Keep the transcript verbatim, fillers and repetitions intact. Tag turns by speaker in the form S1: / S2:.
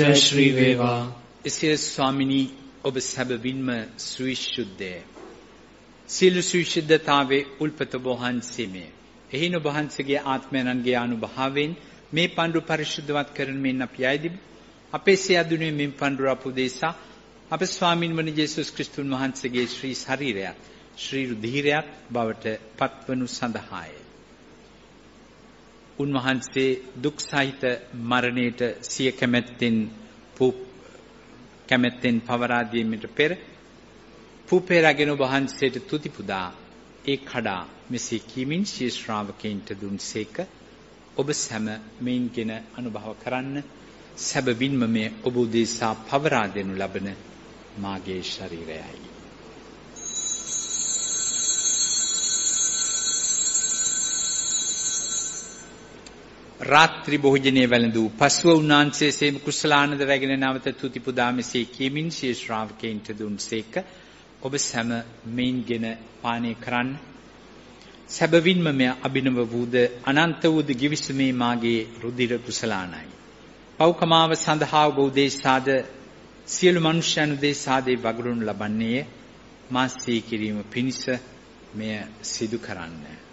S1: ශ්‍රී වේවා.
S2: එසේ ස්වාමිනී ඔබ සැබවින්ම සවිශුද්ධය. සියලු සවිශුද්ධතාවේ උල්පත ඔබ වහන්සේමය. එහින ඔබ වහන්සේගේ ආත්මයන්ගේ අනුභවයෙන් මේ පඬුර පරිශුද්ධවත් කරන මෙන් අපි ආයදිමු. අපේ සියදුනේ මෙන් පඬුර අපුදේසා අපේ ස්වාමින් වන යේසුස් ක්‍රිස්තුන් වහන්සේගේ ශ්‍රී ශරීරයත් ශ්‍රී රුධිරයත් බවට පත්වනු සඳහාය. උන්වහන්සේ දුක් සහිත මරණයට සිය කැමැත්තෙන් කැමැත්තෙන් පවරා දීමට පෙර පුපේ රැගෙන ඔබ වහන්සේට තුති පුදා ඒ කඩා මෙසේ කීමින් ශී ශ්‍රාවකයන්ට දුන්සේක. ඔබ සැම මෙයින්ගෙන අනුභව කරන්න. සැබවින්ම මේ ඔබ උදෙසා පවරා දෙනු ලබන මාගේ ශරීරයයි. රාත්‍රී භෝජනයේ වැළඳූ පසුව උන්වහන්සේ සේම කුසලානද රැගෙන නැවත තුති පුදා මෙසේ කීමින් ශී ශ්‍රාවකයන්ට දුන්සේක. ඔබ සැම මෙයින්ගෙන පානය කරන්න. සැබවින්ම මෙය අභිනව වූද අනන්ත වූද ගිවිසුමේ මාගේ රුධිර කුසලානයි. පෞකමාව සඳහා ඔබ උදෙසාද සියලු මනුෂ්‍යයන් උදෙසාද වගුරුන් ලබන්නේය. මා සිහි කිරීම පිණිස මෙය සිදු කරන්න.